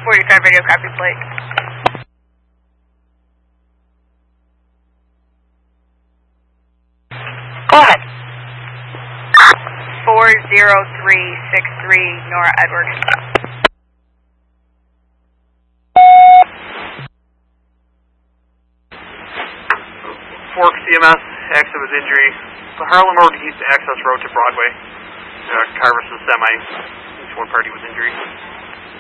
45 radio, copy Blake. Go ahead. 40363, Nora Edward. Fork CMS, accident with injury. The Harlem Road East access road to Broadway. Carver's semi. Each one party with injury.